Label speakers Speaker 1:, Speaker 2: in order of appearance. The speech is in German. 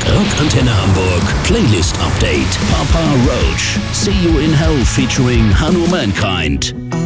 Speaker 1: Rockantenne Hamburg Playlist Update. Papa Roach, See You in Hell featuring Hanu Mankind.